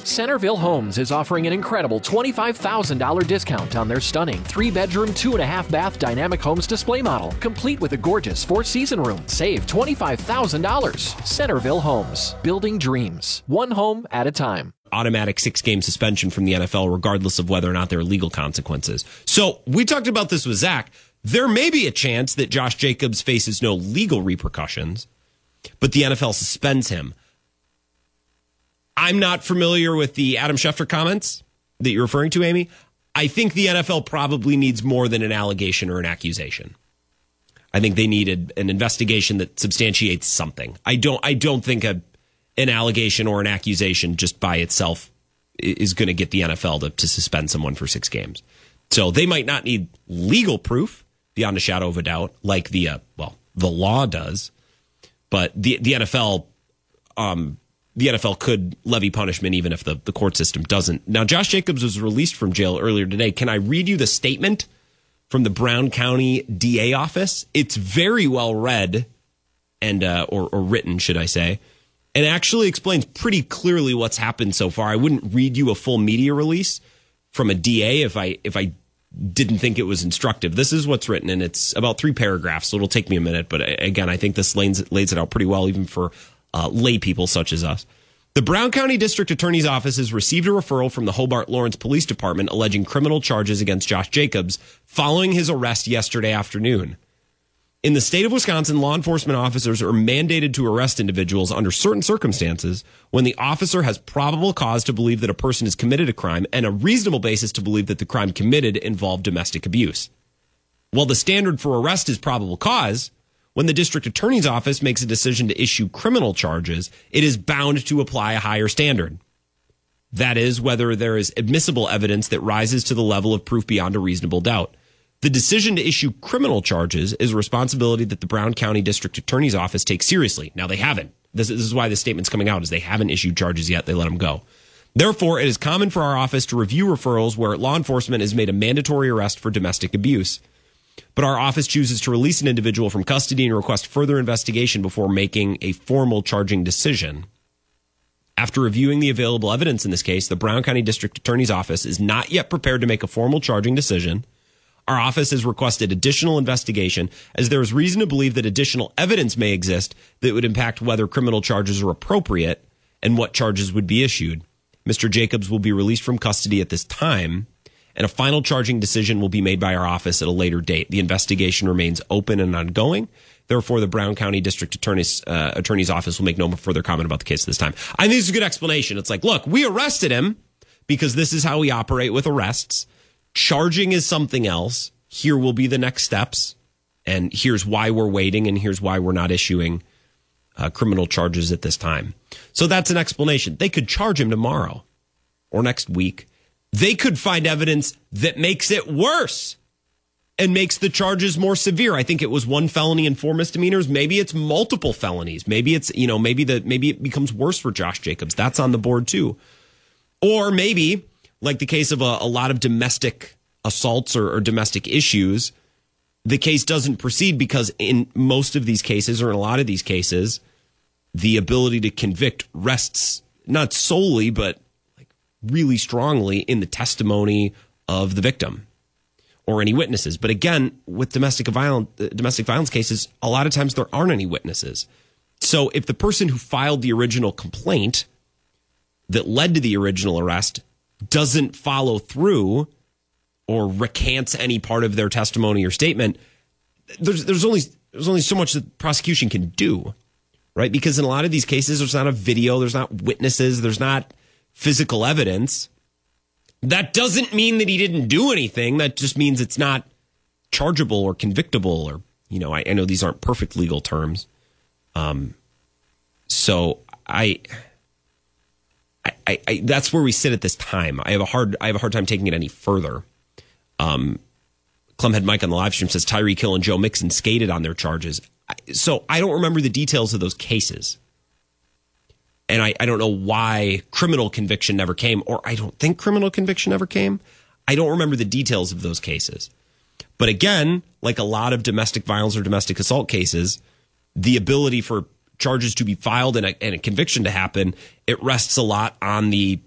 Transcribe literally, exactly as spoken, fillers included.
Centerville Homes is offering an incredible twenty-five thousand dollars discount on their stunning three-bedroom, two-and-a-half bath Dynamic Homes display model, complete with a gorgeous four-season room. Save twenty-five thousand dollars. Centerville Homes, building dreams, one home at a time. Automatic six-game suspension from the N F L, regardless of whether or not there are legal consequences. So we talked about this with Zach. There may be a chance that Josh Jacobs faces no legal repercussions, but the N F L suspends him. I'm not familiar with the Adam Schefter comments that you're referring to, Amy. I think the N F L probably needs more than an allegation or an accusation. I think they needed an investigation that substantiates something. I don't I don't think a, an allegation or an accusation just by itself is going to get the N F L to, to suspend someone for six games. So they might not need legal proof beyond a shadow of a doubt, like the, uh, well, the law does. But the, the N F L... Um, The N F L could levy punishment even if the, the court system doesn't. Now, Josh Jacobs was released from jail earlier today. Can I read you the statement from the Brown County D A office? It's very well read and uh, or, or written, should I say, and actually explains pretty clearly what's happened so far. I wouldn't read you a full media release from a D A if I if I didn't think it was instructive. This is what's written, and it's about three paragraphs, so it'll take me a minute. But again, I think this lays, lays it out pretty well, even for Uh, lay people such as us. The Brown County District Attorney's Office has received a referral from the Hobart Lawrence Police Department alleging criminal charges against Josh Jacobs following his arrest yesterday afternoon. In the state of Wisconsin, law enforcement officers are mandated to arrest individuals under certain circumstances when the officer has probable cause to believe that a person has committed a crime and a reasonable basis to believe that the crime committed involved domestic abuse. While the standard for arrest is probable cause, when the district attorney's office makes a decision to issue criminal charges, it is bound to apply a higher standard. That is, whether there is admissible evidence that rises to the level of proof beyond a reasonable doubt. The decision to issue criminal charges is a responsibility that the Brown County District Attorney's Office takes seriously. Now, they haven't. This is why this statement's coming out, is they haven't issued charges yet. They let them go. Therefore, it is common for our office to review referrals where law enforcement has made a mandatory arrest for domestic abuse. But our office chooses to release an individual from custody and request further investigation before making a formal charging decision. After reviewing the available evidence in this case, the Brown County District Attorney's Office is not yet prepared to make a formal charging decision. Our office has requested additional investigation as there is reason to believe that additional evidence may exist that would impact whether criminal charges are appropriate and what charges would be issued. Mister Jacobs will be released from custody at this time, and a final charging decision will be made by our office at a later date. The investigation remains open and ongoing. Therefore, the Brown County District Attorney's, uh, Attorney's Office will make no further comment about the case this time. I think this is a good explanation. It's like, look, we arrested him because this is how we operate with arrests. Charging is something else. Here will be the next steps. And here's why we're waiting, and here's why we're not issuing uh, criminal charges at this time. So that's an explanation. They could charge him tomorrow or next week. They could find evidence that makes it worse and makes the charges more severe. I think it was one felony and four misdemeanors. Maybe it's multiple felonies. Maybe it's, you know, maybe the maybe it becomes worse for Josh Jacobs. That's on the board too. Or maybe, like the case of a, a lot of domestic assaults or, or domestic issues, the case doesn't proceed because in most of these cases, or in a lot of these cases, the ability to convict rests not solely, but really strongly in the testimony of the victim or any witnesses. But again, with domestic violence, domestic violence cases, a lot of times there aren't any witnesses. So if the person who filed the original complaint that led to the original arrest doesn't follow through or recants any part of their testimony or statement, there's there's only there's only so much that the prosecution can do, right? Because in a lot of these cases, there's not a video, there's not witnesses, there's not physical evidence. That doesn't mean that he didn't do anything. That just means it's not chargeable or convictable, or, you know, I, I know these aren't perfect legal terms. Um, so I, I, I, that's where we sit at this time. I have a hard, I have a hard time taking it any further. Um, Clemhead Mike on the live stream says Tyreek Hill and Joe Mixon skated on their charges. So I don't remember the details of those cases. And I, I don't know why criminal conviction never came, or I don't think criminal conviction ever came. I don't remember the details of those cases. But again, like a lot of domestic violence or domestic assault cases, the ability for charges to be filed and a, and a conviction to happen, it rests a lot on the